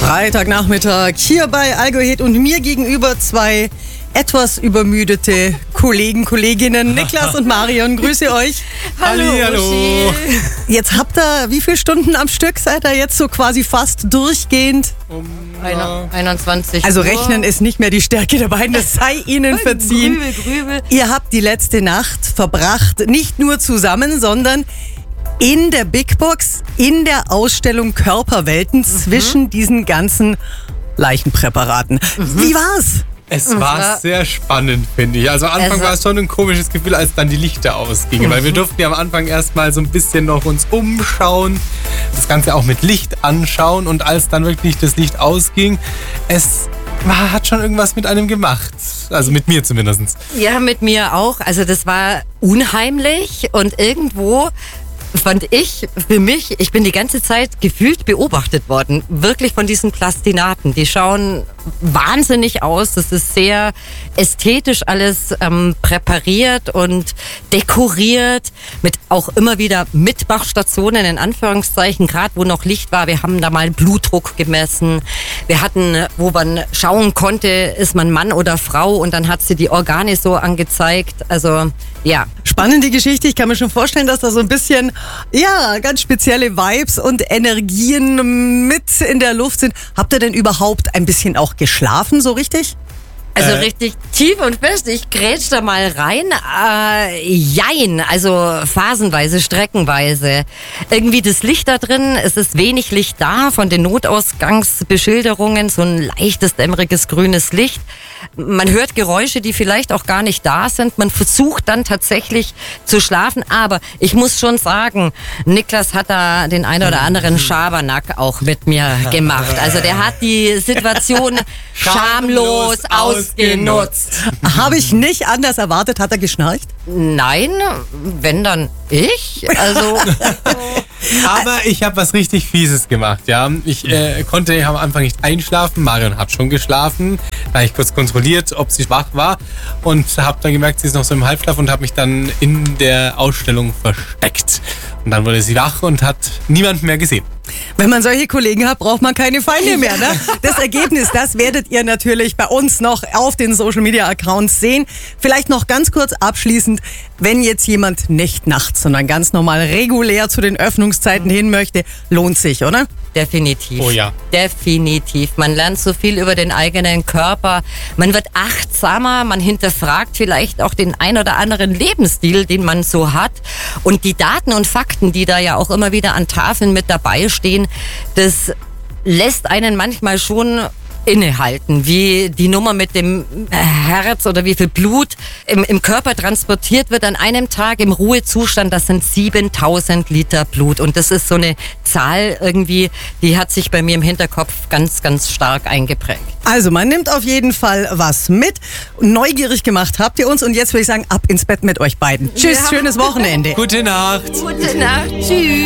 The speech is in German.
Freitagnachmittag hier bei Algohit und mir gegenüber zwei etwas übermüdete Kolleginnen, Niklas und Marion. Grüße euch. Hallo. Jetzt habt ihr wie viele Stunden am Stück? Seid ihr jetzt so quasi fast durchgehend? 21 Also Uhr. Rechnen ist nicht mehr die Stärke der beiden, das sei ihnen verziehen. Grübel. Ihr habt die letzte Nacht verbracht, nicht nur zusammen, sondern in der Big Box, in der Ausstellung Körperwelten zwischen diesen ganzen Leichenpräparaten. Wie war's? Es war sehr spannend, finde ich. Also am Anfang war es schon ein komisches Gefühl, als dann die Lichter ausgingen. Weil wir durften ja am Anfang erstmal so ein bisschen noch uns umschauen, das Ganze auch mit Licht anschauen. Und als dann wirklich das Licht ausging, hat schon irgendwas mit einem gemacht. Also mit mir zumindest. Ja, mit mir auch. Also das war unheimlich und irgendwo fand ich, für mich, ich bin die ganze Zeit gefühlt beobachtet worden. Wirklich von diesen Plastinaten. Die schauen wahnsinnig aus. Das ist sehr ästhetisch alles präpariert und dekoriert. Mit auch immer wieder Mitmachstationen in Anführungszeichen. Gerade wo noch Licht war. Wir haben da mal Blutdruck gemessen. Wir hatten, wo man schauen konnte, ist man Mann oder Frau. Und dann hat sie die Organe so angezeigt. Also, ja. Spannende Geschichte. Ich kann mir schon vorstellen, dass da so ein bisschen, ja, ganz spezielle Vibes und Energien mit in der Luft sind. Habt ihr denn überhaupt ein bisschen auch geschlafen, so richtig? Also richtig tief und fest. Ich grätsch da mal rein. Jein, also phasenweise, streckenweise. Irgendwie das Licht da drin, es ist wenig Licht da von den Notausgangsbeschilderungen, so ein leichtes, dämmeriges, grünes Licht. Man hört Geräusche, die vielleicht auch gar nicht da sind. Man versucht dann tatsächlich zu schlafen. Aber ich muss schon sagen, Niklas hat da den ein oder anderen Schabernack auch mit mir gemacht. Also der hat die Situation schamlos ausgenutzt. Habe ich nicht anders erwartet. Hat er geschnarcht? Nein, wenn dann ich. Also Aber ich habe was richtig Fieses gemacht, ja. Ich konnte am Anfang nicht einschlafen. Marion hat schon geschlafen. Da habe ich kurz kontrolliert, ob sie wach war. Und habe dann gemerkt, sie ist noch so im Halbschlaf und habe mich dann in der Ausstellung versteckt. Und dann wurde sie wach und hat niemanden mehr gesehen. Wenn man solche Kollegen hat, braucht man keine Feinde mehr. Ne? Das Ergebnis, das werdet ihr natürlich bei uns noch auf den Social-Media-Accounts sehen. Vielleicht noch ganz kurz abschließend, wenn jetzt jemand nicht nachts, sondern ganz normal regulär zu den Öffnungszeiten hin möchte, lohnt sich, oder? definitiv. Oh ja. Definitiv. Man lernt so viel über den eigenen Körper. Man wird achtsamer, man hinterfragt vielleicht auch den ein oder anderen Lebensstil, den man so hat. Und die Daten und Fakten, die da ja auch immer wieder an Tafeln mit dabei stehen, das lässt einen manchmal schon innehalten, wie die Nummer mit dem Herz oder wie viel Blut im Körper transportiert wird an einem Tag im Ruhezustand. Das sind 7000 Liter Blut und das ist so eine Zahl irgendwie, die hat sich bei mir im Hinterkopf ganz, ganz stark eingeprägt. Also man nimmt auf jeden Fall was mit. Neugierig gemacht habt ihr uns und jetzt würde ich sagen, ab ins Bett mit euch beiden. Tschüss, Ja. schönes Wochenende. Gute Nacht. Gute Nacht, tschüss.